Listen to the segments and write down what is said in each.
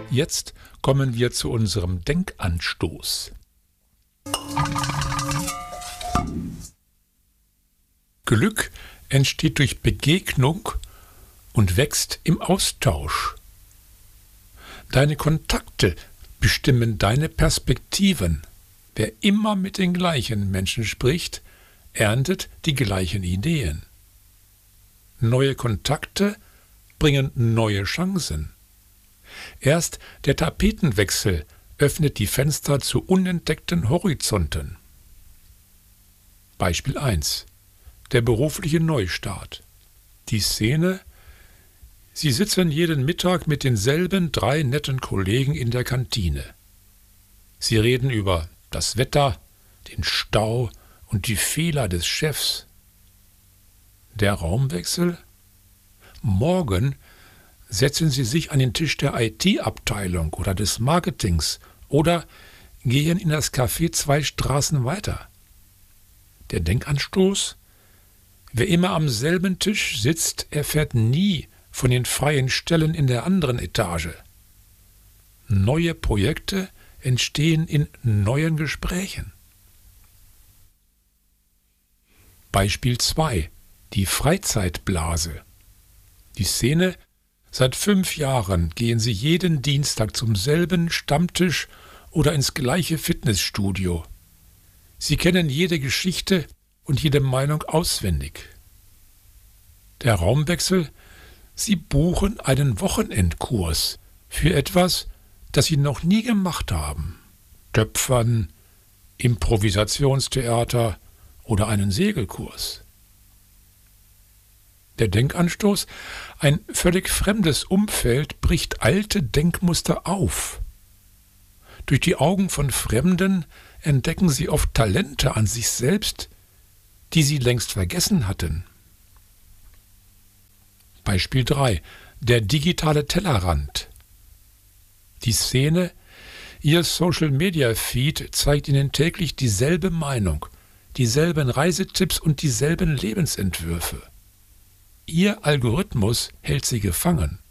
Jetzt kommen wir zu unserem Denkanstoß. Glück entsteht durch Begegnung und wächst im Austausch. Deine Kontakte bestimmen deine Perspektiven. Wer immer mit den gleichen Menschen spricht, erntet die gleichen Ideen. Neue Kontakte bringen neue Chancen. Erst der Tapetenwechsel öffnet die Fenster zu unentdeckten Horizonten. Beispiel 1. Der berufliche Neustart. Die Szene: Sie sitzen jeden Mittag mit denselben 3 netten Kollegen in der Kantine. Sie reden über das Wetter, den Stau und die Fehler des Chefs. Der Raumwechsel: Morgen setzen Sie sich an den Tisch der IT-Abteilung oder des Marketings oder gehen in das Café 2 Straßen weiter. Der Denkanstoß: Wer immer am selben Tisch sitzt, erfährt nie von den freien Stellen in der anderen Etage. Neue Projekte entstehen in neuen Gesprächen. Beispiel 2. Die Freizeitblase. Die Szene: Seit 5 Jahren gehen Sie jeden Dienstag zum selben Stammtisch oder ins gleiche Fitnessstudio. Sie kennen jede Geschichte und jede Meinung auswendig. Der Raumwechsel: Sie buchen einen Wochenendkurs für etwas, das Sie noch nie gemacht haben. Töpfern, Improvisationstheater oder einen Segelkurs. Der Denkanstoß: Ein völlig fremdes Umfeld bricht alte Denkmuster auf. Durch die Augen von Fremden entdecken sie oft Talente an sich selbst, die sie längst vergessen hatten. Beispiel 3. Der digitale Tellerrand. Die Szene: Ihr Social-Media-Feed zeigt Ihnen täglich dieselbe Meinung, dieselben Reisetipps und dieselben Lebensentwürfe. Ihr Algorithmus hält Sie gefangen.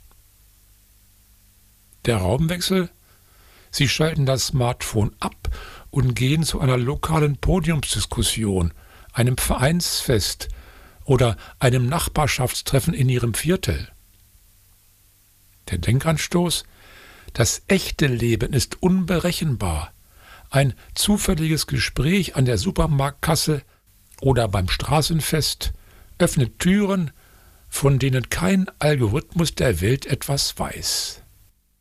Der Raumwechsel: Sie schalten das Smartphone ab und gehen zu einer lokalen Podiumsdiskussion, einem Vereinsfest oder einem Nachbarschaftstreffen in Ihrem Viertel. Der Denkanstoß: Das echte Leben ist unberechenbar. Ein zufälliges Gespräch an der Supermarktkasse oder beim Straßenfest öffnet Türen, von denen kein Algorithmus der Welt etwas weiß.